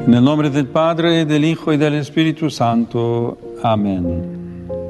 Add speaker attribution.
Speaker 1: En el nombre del Padre, del Hijo y del Espíritu Santo. Amén.